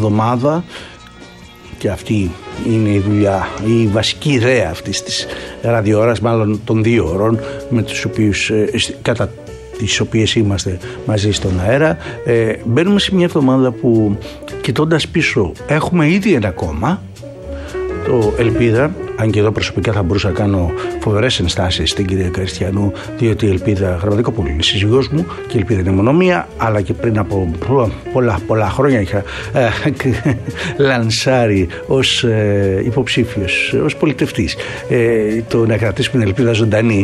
εβδομάδα, και αυτή είναι η δουλειά, η βασική ιδέα αυτής της ραδιοώρας, μάλλον των 2 ώρων με τους οποίους, κατά τις οποίες είμαστε μαζί στον αέρα, μπαίνουμε σε μια εβδομάδα που, κοιτώντας πίσω, έχουμε ήδη ένα κόμμα, το Ελπίδα. Αν και εδώ προσωπικά θα μπορούσα να κάνω φοβερές ενστάσεις στην κυρία Καριστιανού, διότι η Ελπίδα Γραμματικόπουλου είναι σύζυγός μου και η Ελπίδα είναι μονομία, αλλά και πριν από πολλά χρόνια είχα λανσάρει ως υποψήφιος, ως πολιτευτής, το να κρατήσουμε την Ελπίδα ζωντανή.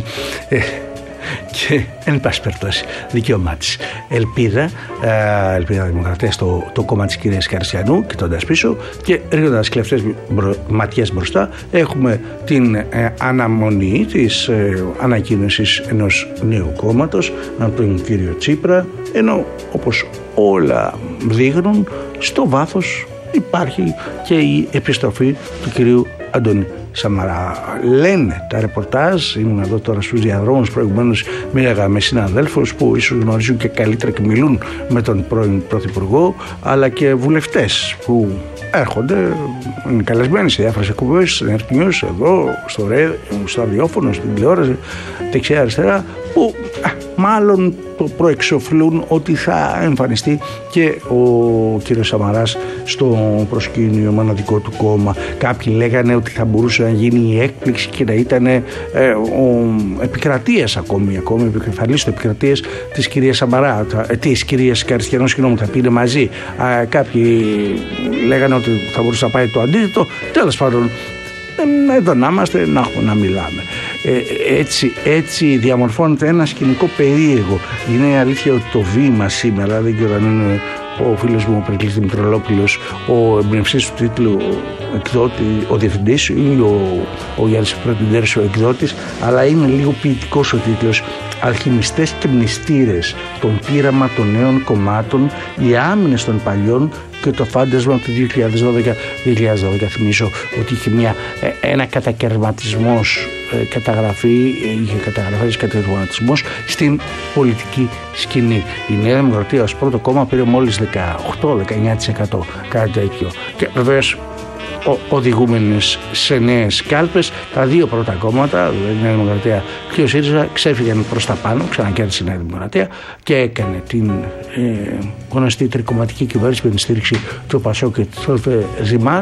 Και εν πάση περιπτώσει, δικαίωμά της. Ελπίδα Δημοκρατία, το κόμμα της κυρίας Καριστιανού, κοιτώντας πίσω και ρίχνοντας κλεφτές ματιές μπροστά, έχουμε την αναμονή της ανακοίνωσης ενός νέου κόμματος από τον κύριο Τσίπρα, ενώ όπως όλα δείχνουν, στο βάθος υπάρχει και η επιστροφή του κυρίου Αντώνη Σαμαρά. Λένε τα ρεπορτάζ, ήμουν εδώ τώρα στους διαδρόμους, προηγουμένως μίλαγα με συναδέλφους που ίσως γνωρίζουν και καλύτερα και μιλούν με τον πρώην Πρωθυπουργό, αλλά και βουλευτές που έρχονται, είναι καλεσμένοι σε διάφορες εκπομπές, στην Ερκνιούς, εδώ, στο ραδιόφωνο, στην τηλεόραση, δεξιά-αριστερά, που μάλλον το προεξοφλούν ότι θα εμφανιστεί και ο κύριος Σαμαράς στο προσκήνιο μοναδικό του κόμμα. Κάποιοι λέγανε ότι θα μπορούσε να γίνει η έκπληξη και να ήταν ο επικρατείας ακόμη επικεφαλής του επικρατείας της κυρίας Σαμαρά, της κυρίας Καριστιανού, συγγνώμη, θα πήρε μαζί. Κάποιοι λέγανε ότι θα μπορούσε να πάει το αντίθετο. Τέλος πάντων, εδώ να είμαστε, να μιλάμε. Έτσι διαμορφώνεται ένα σκηνικό περίεργο. Είναι αλήθεια ότι το βήμα σήμερα, δεν ξέρω αν είναι ο φίλος μου ο Περικλής Δημητρολόπουλος ο εμπνευστής του τίτλου εκδότη, ο διευθυντής, ή ο Γιάννης Φροντινέρης ο εκδότης, αλλά είναι λίγο ποιητικός ο τίτλος. Αλχημιστές και μνηστήρες, τον πείραμα των νέων κομμάτων, οι άμυνες των παλιών και το φάντασμα του 2012. Θυμίζω ότι είχε ένα κατακαιρματισμός είχε καταγραφές κατακαιρματισμός στην πολιτική σκηνή. Η Νέα Δημοκρατία ως πρώτο κόμμα πήρε μόλις 18-19%, κάτι τέτοιο. Και βεβαίως οδηγούμενες σε νέες κάλπες, τα 2 πρώτα κόμματα, η Νέα Δημοκρατία και ο ΣΥΡΙΖΑ, ξέφυγαν προς τα πάνω, ξανακέρδισε η Νέα Δημοκρατία και έκανε την γνωστή τρικομματική κυβέρνηση με την στήριξη του ΠΑΣΟΚ και του Ζημάρ,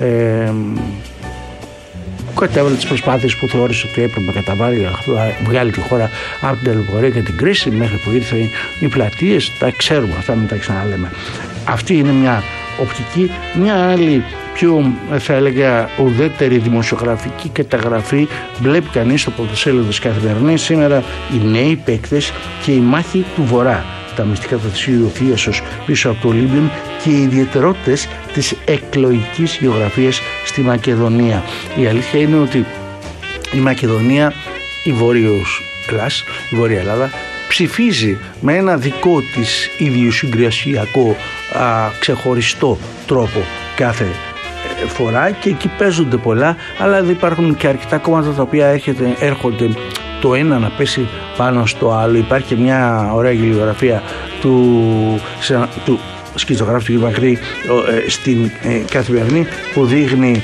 που κατέβαλε τις προσπάθειες που θεώρησε ότι έπρεπε να καταβάλει, να βγάλει τη χώρα από την ταλαιπωρία και την κρίση, μέχρι που ήρθαν οι πλατείες. Τα ξέρουμε αυτά, μην τα ξαναλέμε. Αυτή είναι μια οπτική. Μια άλλη, πιο θα έλεγα ουδέτερη δημοσιογραφική καταγραφή, βλέπει κανείς στο πρωτοσέλιδο της Καθημερινής σήμερα, οι νέοι παίκτες και η μάχη του Βορρά, τα μυστικά του Θησίου Θίασος πίσω από το Ολύμπιον και οι ιδιαιτερότητες της εκλογικής γεωγραφίας στη Μακεδονία. Η αλήθεια είναι ότι η Μακεδονία, η Βόρεια Ελλάδα, ψηφίζει με ένα δικό της ιδιοσυγκρασιακό ξεχωριστό τρόπο κάθε φορά, και εκεί παίζονται πολλά, αλλά δεν υπάρχουν και αρκετά κόμματα τα οποία έρχονται το ένα να πέσει πάνω στο άλλο. Υπάρχει μια ωραία γεωγραφία του σκητσογράφου του κ. Μακρύ στην Καθημερινή, που δείχνει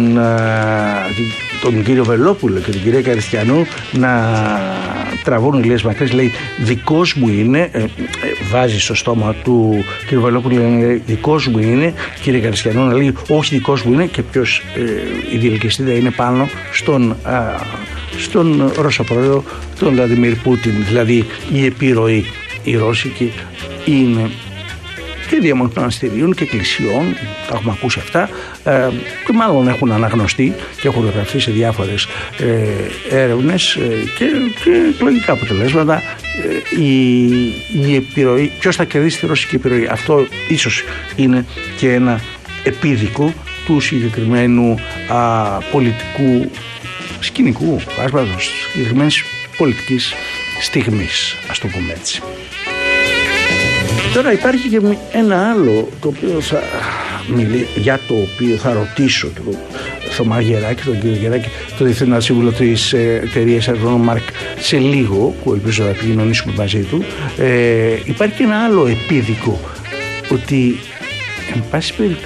τον κύριο Βελόπουλο και την κυρία Καριστιανού να τραβούν ηλίες μακρύς. Λέει δικός μου είναι, βάζει στο στόμα του κύριο Βελόπουλου, λέει δικός μου είναι, κύριε Καριστιανού να λέει όχι δικός μου είναι, και ποιος η διελκυστίδα είναι πάνω στον Ρώσο πρόεδρο, τον Βλαντιμίρ Πούτιν. Δηλαδή η επιρροή η ρώσικη είναι και διαμονή μοναστηρίων και εκκλησιών, τα έχουμε ακούσει αυτά, και μάλλον έχουν αναγνωστεί και έχουν γραφτεί σε διάφορες έρευνες και εκλογικά αποτελέσματα. Η επιρροή, ποιος θα κερδίσει τη ρωσική επιρροή, αυτό ίσως είναι και ένα επίδικο του συγκεκριμένου πολιτικού σκηνικού, συγκεκριμένης πολιτικής στιγμής, ας το πούμε έτσι. Τώρα υπάρχει και ένα άλλο για το οποίο θα ρωτήσω τον Θωμά Γεράκη, τον κύριο Γεράκη, τον Διευθυντή Σύμβουλο της εταιρείας Ερβανών Μάρκ, σε λίγο, που ελπίζω να επικοινωνήσουμε μαζί του. Υπάρχει και ένα άλλο επίδικο, ότι εν πάση περιπτώσει